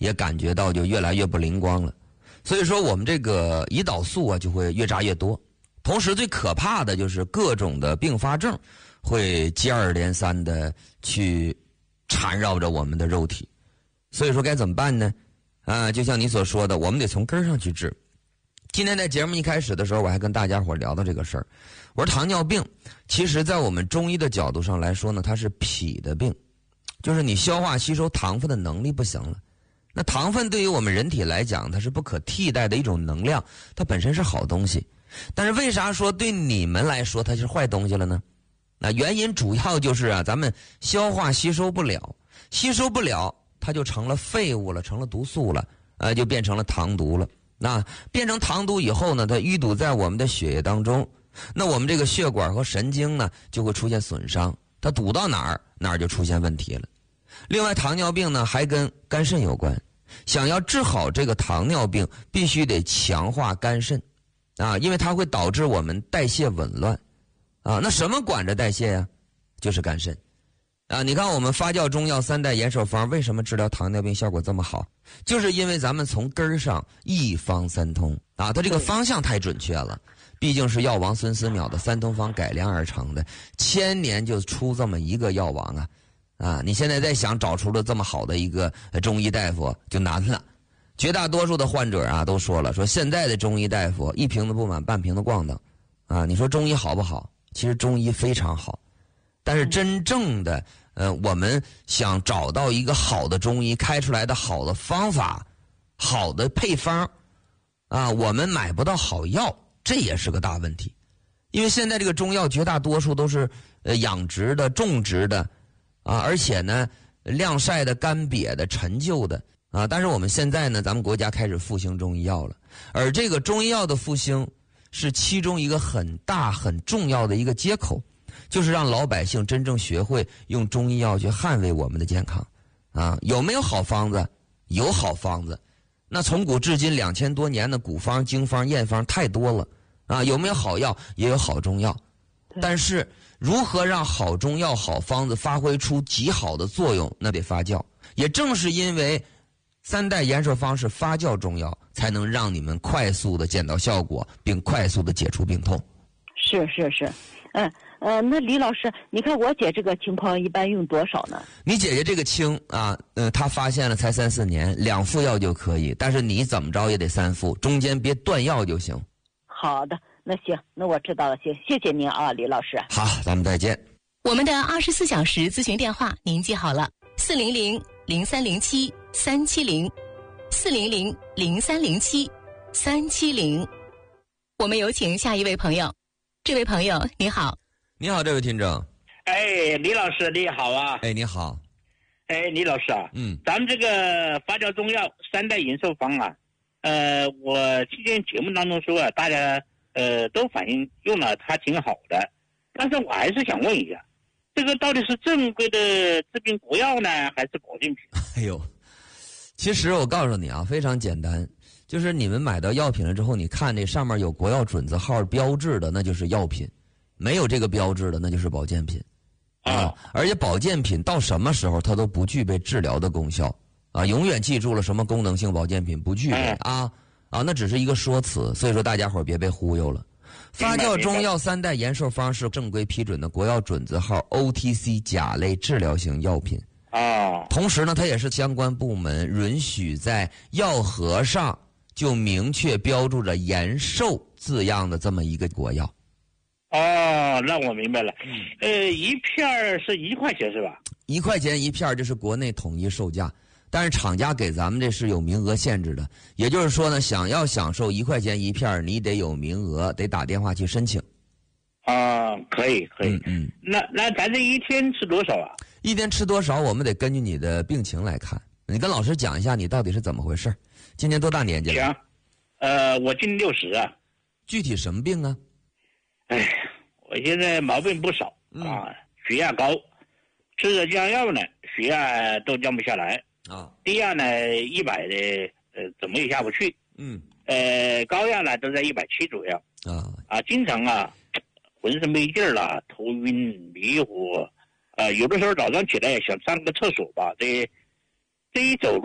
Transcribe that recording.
也感觉到就越来越不灵光了。所以说我们这个胰岛素啊就会越扎越多，同时最可怕的就是各种的并发症会接二连三的去缠绕着我们的肉体。所以说该怎么办呢？就像你所说的，我们得从根儿上去治。今天在节目一开始的时候，我还跟大家伙聊到这个事儿。我说糖尿病其实在我们中医的角度上来说呢，它是脾的病，就是你消化吸收糖分的能力不行了。那糖分对于我们人体来讲，它是不可替代的一种能量，它本身是好东西。但是为啥说对你们来说它是坏东西了呢？那原因主要就是咱们消化吸收不了，它就成了废物了，成了毒素了，就变成了糖毒了。那变成糖毒以后呢，它淤堵在我们的血液当中，那我们这个血管和神经呢就会出现损伤，它堵到哪儿就出现问题了。另外糖尿病呢还跟肝肾有关，想要治好这个糖尿病必须得强化肝肾因为它会导致我们代谢紊乱那什么管着代谢呀？就是肝肾你看我们发酵中药3代延寿方为什么治疗糖尿病效果这么好，就是因为咱们从根儿上一方三通它这个方向太准确了，毕竟是药王孙思邈的三通方改良而成的，1000年就出这么一个药王你现在再想找出了这么好的一个中医大夫就难了。绝大多数的患者都说了，说现在的中医大夫一瓶子不满半瓶子咣当你说中医好不好？其实中医非常好，但是真正的我们想找到一个好的中医开出来的好的方法、好的配方我们买不到好药，这也是个大问题。因为现在这个中药绝大多数都是养殖的、种植的而且呢晾晒的、干瘪的、陈旧的但是我们现在呢，咱们国家开始复兴中医药了，而这个中医药的复兴是其中一个很大很重要的一个接口，就是让老百姓真正学会用中医药去捍卫我们的健康有没有好方子？有好方子。那从古至今2000多年的古方、经方、验方太多了有没有好药？也有好中药。但是如何让好中药、好方子发挥出极好的作用，那得发酵。也正是因为3代延寿方是发酵中药，才能让你们快速的见到效果，并快速的解除病痛。 是。那李老师，你看我姐这个情况一般用多少呢？ 你姐姐这个轻她发现了才3、4年，2副药就可以，但是你怎么着也得3副，中间别断药就行。 好的，那行，那我知道了，谢谢您李老师。 好，咱们再见。 我们的24小时咨询电话您记好了，400-0307-370，400-0307-370。我们有请下一位朋友。这位朋友你好。 你好，这位听众。 李老师你好啊。 你好。 李老师咱们这个发酵中药3代延寿方我之前节目当中说大家都反映用了它挺好的，但是我还是想问一下，这个到底是正规的治病国药呢，还是保健品？ 其实我告诉你非常简单，就是你们买到药品了之后，你看这上面有国药准字号标志的，那就是药品；没有这个标志的，那就是保健品而且保健品到什么时候它都不具备治疗的功效永远记住了，什么功能性保健品不具备那只是一个说辞，所以说大家伙别被忽悠了。发酵中药3代延寿方是正规批准的国药准字号 OTC 甲类治疗型药品同时呢，它也是相关部门允许在药盒上就明确标注着延寿字样的这么一个国药。 那我明白了。一片是1块钱是吧 ？1块钱一片，这是国内统一售价，但是厂家给咱们这是有名额限制的，也就是说呢，想要享受1块钱一片，你得有名额，得打电话去申请。 可以。那咱这一天吃多少啊？ 一天吃多少，我们得根据你的病情来看。你跟老师讲一下你到底是怎么回事。今年多大年纪了？ 行，我今60 具体什么病啊？ 我现在毛病不少血压高，吃着降药呢，血压都降不下来低压呢100的怎么也下不去高压呢都在170左右经常浑身没劲儿了，头晕迷糊有的时候早上起来想上个厕所吧，这一走路